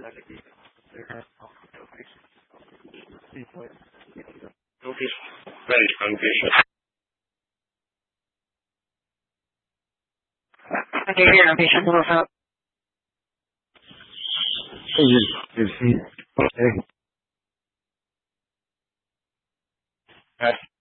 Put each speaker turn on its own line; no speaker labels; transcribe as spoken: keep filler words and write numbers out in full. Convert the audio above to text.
Okay. Very strong patient.
Okay, here, I'm patient number five.
Hey, you- you see- hey.
Yes.